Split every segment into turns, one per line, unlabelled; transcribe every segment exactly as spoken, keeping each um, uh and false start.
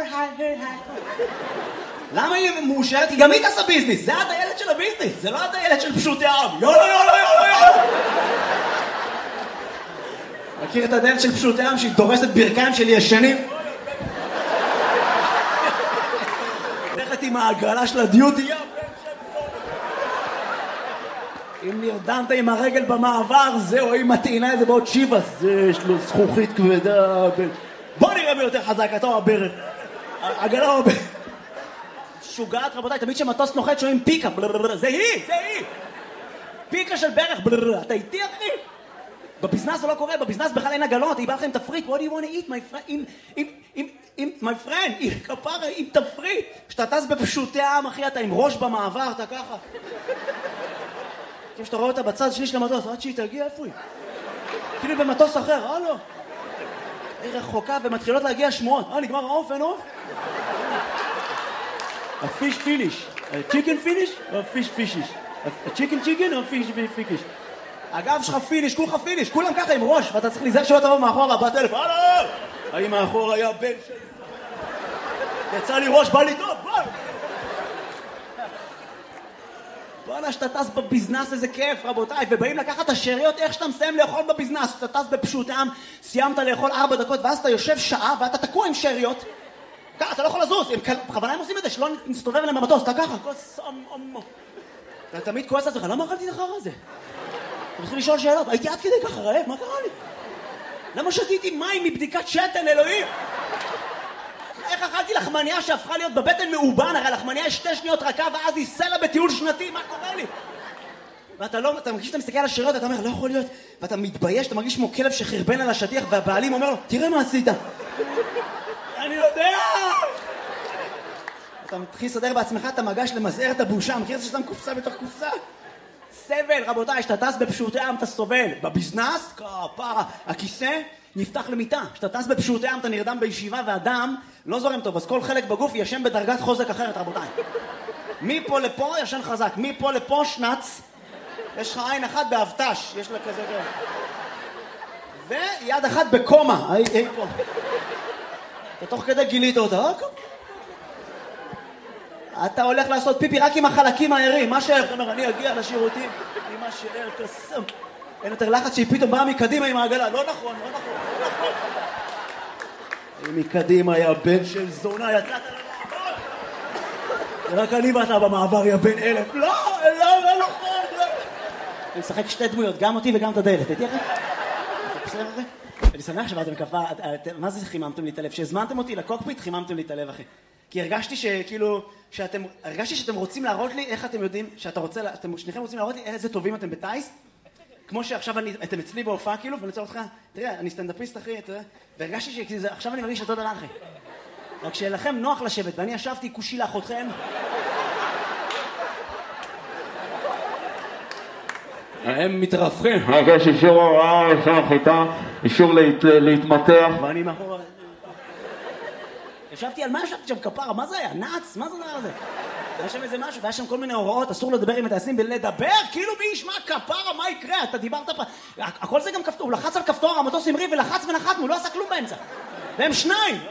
היי, היי, היי. למה היא מאושרת? היא גם היא תעשה ביזנס. זה הדיילת של הביזנס, זה לא הדיילת של פשוטי העם. יאללה, יאללה, יאללה, יאללה. מכיר את הדיילת של פשוטי העם שהיא דורסת ברכיים של ישנים? הולכת עם העגלה של הדיוטי. אם נרדמת עם הרגל במעבר, זהו, היא מטעינה איזה בעוד שיבס. זה, יש לו זכוכית כבדה. בוא נראה מי יותר חזק, אתה או הברך. עגלה או הברך. שוגעת רבותיי, תמיד שמטוס נוחת שומעים פיקה, זה היא, זה היא. פיקה של ברך, אתה איתי אחי? בביזנס זה לא קורה, בביזנס בכלל אין עגלות, היא באה לכם תפריט, what do you want to eat, my friend, עם my friend, עם כפרה, עם תפריט. כשאתה טס בפשוטי העם, אחי, אתה עם ראש במעבר, אתה ככה. כשאתה רואה אותה בצד שני של המטוס, עד שהיא תגיע, איפה היא? כאילו במטוס אחר, הלו. היא רחוקה ומתחילות להגיע שמועות. אה, נגמר העוף, אין עוף? הפיש פיניש. צ'יקן פיניש או פיש פישיש? צ'יקן צ'יקן או פיש פיקיש? הגב שלך פיניש, כולך פיניש, כולם ככה עם ראש, ואתה צריך להיזהר שלא תבוא מאחורה, בטלפון, הלו! האם מאחור היה בן שלי? יצא לי ראש, בא לי טוב, בוא! בוא'נה, שאתה טס בביזנס, איזה כיף, רבותיי, ובאים לקחת את השאריות, איך שאתה מסיים לאכול בביזנס, שאתה טס בפשוט העם, סיימת לאכול ארבע דקות, ואז אתה יושב שעה, ואתה תקוע עם שאריות, ככה, אתה לא יכול לזוז, בכוונה הם עושים את זה, שלא נסתובב אליהם במטוס, אתה ככה, כוס אמו. אתה תמיד כועס על זה, למה אכלתי את החרא הזה? אתה מתחיל לשאול שאלות, הייתי עד כדי ככה רעב, מה קרה לי? למה שתיתי מים מבדיקת שתן, אלוהים? איך אכלתי לחמניה שהפכה להיות בבטן מאובן, הרי לחמניה יש שתי שניות רכה ואז היא סלע בטיול שנתי, מה קורה לי? ואתה לא, אתה מרגיש שאתה מסתכל על השאריות, אתה אומר, לא יכול להיות, ואתה מתבייש, אתה מרגיש כמו כלב שחרבן על השטיח, והבעלים אומר לו, תראה מה עשית. אני יודע! אתה מתחיל לסדר בעצמך את המגש למזער את הבושה, מכיר את זה ששם קופסה בתוך קופסה? סבל, רבותיי, שאתה טס בפשוטי עם אתה סובל. בביזנס, כפרה, הכיסא נפתח למיטה. שאתה טס בפשוטי עם אתה נרדם בישיבה והדם לא זורם טוב, אז כל חלק בגוף ישן בדרגת חוזק אחרת, רבותיי. מפה לפה ישן חזק, מפה לפה שנץ, יש לך עין אחת באבטש, יש לה כזה גר. ויד אחת בקומה, היי, היי פה. אתה תוך כדי גילית אותה, אתה הולך לעשות פיפי רק עם החלקים הערים, מה שער, אתה אומר, אני אגיע לשירותים, עם מה שער קסם. אין יותר לחץ שהיא פתאום באה מקדימה עם העגלה, לא נכון, לא נכון, לא נכון. מקדימה היה בן של זונה, יצאת למעבר. רק אני ואתה במעבר, יא בן אלף. לא, לא, לא נכון, לא. אני משחק שתי דמויות, גם אותי וגם את הדיילת, הייתי אחרי? בסדר אחרי? אני שמח שבאתם כפה, מה זה חיממתם לי את הלב? שהזמנתם אותי לקוקפיט, חיממתם לי את הלב, אחי. כי הרגשתי שכאילו, שאתם, הרגשתי שאתם רוצים להראות לי, איך אתם יודעים, שאתה רוצה, אתם שניכם רוצים להראות לי איזה טובים אתם בטייס, כמו שעכשיו אני, אתם אצלי בהופעה כאילו, ואני רוצה אותך, תראה, אני סטנדאפיסט אחי, אתה יודע, והרגשתי שעכשיו אני מרגיש אותו דבר אחי. רק שלכם נוח לשבת, ואני ישבתי כושי לאחותכם. הם מתרפכים.
יש אישור הוראה, אישור החיטה, אישור להתמתח.
ואני מאחור... ישבתי על מה ישבתי שם כפרה? מה זה היה? נאץ? מה זה דבר הזה? היה שם איזה משהו, והיה שם כל מיני הוראות, אסור לדבר עם הטייסים ולדבר, כאילו מי ישמע כפרה, מה יקרה? אתה דיברת פה... הכל זה גם כפתור, הוא לחץ על כפתור, המטוס המריא ולחץ ונחתנו, לא עשה כלום באמצע. והם שניים!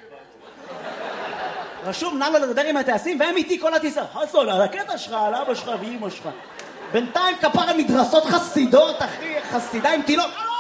רשום, נע לו לדבר עם הטייסים, והם איתי כל הטיסה. חסון, על הקטע שלך, על אבא שלך ואמא שלך. בינתיים כפרה מדרסות חסידות, אחי, חסידה עם תינוק.